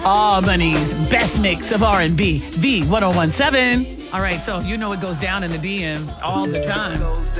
Albany's best mix of R&B, V1017. All right, so you know it goes down in the DM all the time.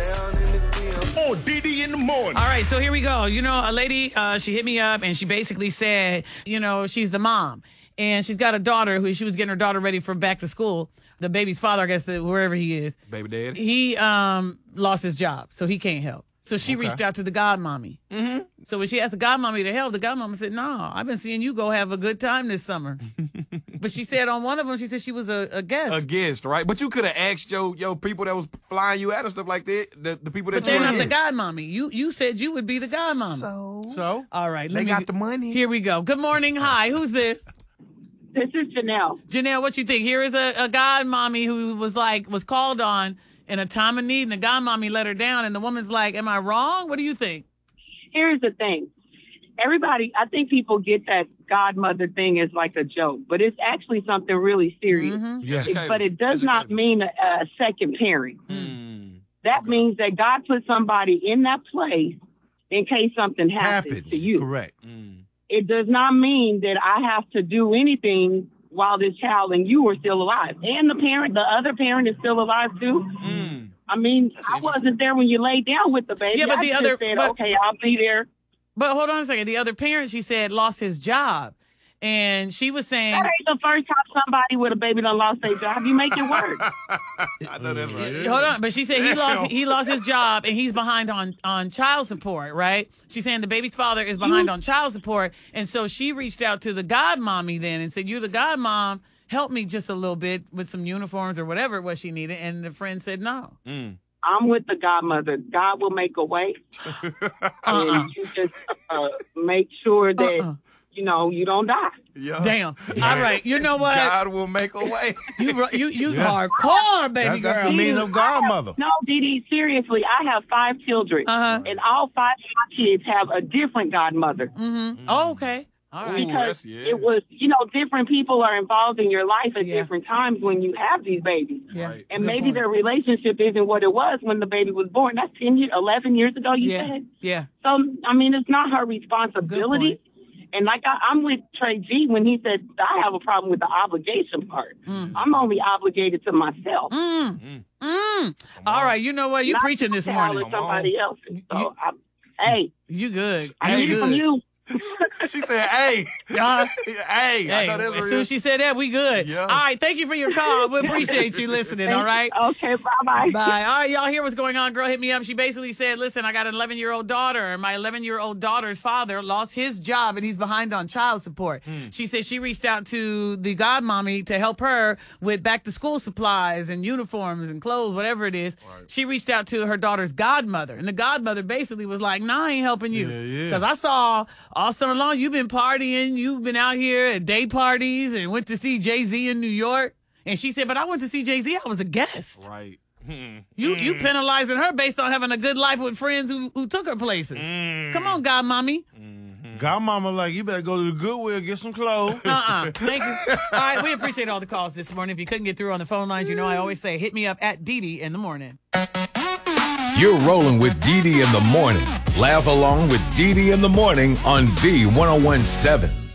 Oh, Didi in the morning. All right, so here we go. You know, a lady, she hit me up and she basically said, you know, she's the mom. And she's got a daughter who she was getting her daughter ready for back to school. The baby's father, I guess, wherever he is. Baby dad. He lost his job, so he can't help. So she reached out to the godmommy. Mm-hmm. So when she asked the godmommy to help, the godmommy said, no, I've been seeing you go have a good time this summer. But she said on one of them, she said she was a guest. A guest, right? But you could have asked your people that was flying you out and stuff like that, the people that but they're not the godmommy. You said you would be the godmommy. So? All right. They got the money. Here we go. Good morning. Hi. Who's this? This is Janelle. Janelle, what you think? Here is a godmommy who was called on in a time of need, and the godmommy let her down, and the woman's like, am I wrong? What do you think? Here's the thing. Everybody, I think people get that godmother thing as like a joke, but it's actually something really serious. Mm-hmm. Yes. But it does not mean a second parent. That means that God put somebody in that place in case something happens to you. Correct. It does not mean that I have to do anything while this child and you are still alive. And the other parent is still alive too. I mean, I wasn't there when you laid down with the baby. Yeah, but I the just other said, okay, I'll be there. But hold on a second. The other parent, she said, lost his job. And she was saying, That ain't the first time somebody with a baby done lost their job. You make it work. I know that's right. hold on, but she said he lost his job and he's behind on child support, right? She's saying the baby's father is behind on child support. And so she reached out to the godmommy then and said, you're the godmom, help me just a little bit with some uniforms or whatever it was she needed. And the friend said no. I'm with the godmother. God will make a way. And you just make sure that, you know, you don't die. Yeah. Damn. All right. You know what? God will make a way. You hardcore, baby That's girl. the meaning of godmother. No, Didi, seriously, I have 5 children. And all 5 of my kids have a different godmother. Oh, okay. All right. Because it was, you know, different people are involved in your life at different times when you have these babies. Yeah. Right. And Good maybe point. their relationship isn't what it was when the baby was born. That's 11 years ago, you said? Yeah. So, I mean, it's not her responsibility. And like I'm with Trey G when he said, I have a problem with the obligation part. I'm only obligated to myself. All right. You know what? You Not preaching this to morning. somebody else. So, hey, You good. I You need it from good. you. She said, hey. Hey. I know that's As soon as she said that, we good. Yeah. All right, thank you for your call. We appreciate you listening, all right? Okay, bye-bye. Bye. All right, y'all hear what's going on. Girl hit me up. She basically said, listen, I got an 11-year-old daughter. My 11-year-old daughter's father lost his job, and he's behind on child support. She said she reached out to the godmommy to help her with back-to-school supplies and uniforms and clothes, whatever it is. Right. She reached out to her daughter's godmother, and the godmother basically was like, nah, I ain't helping you. Because I saw all summer long you've been partying. You've been out here at day parties and went to see Jay-Z in New York. And she said, but I went to see Jay-Z. I was a guest. Right. You penalizing her based on having a good life with friends who took her places. Come on, godmommy. Godmama like, you better go to the Goodwill, get some clothes. Thank you. All right, we appreciate all the calls this morning. If you couldn't get through on the phone lines, you know I always say, hit me up at Didi in the morning. You're rolling with Didi in the morning. Laugh along with Didi in the morning on V1017.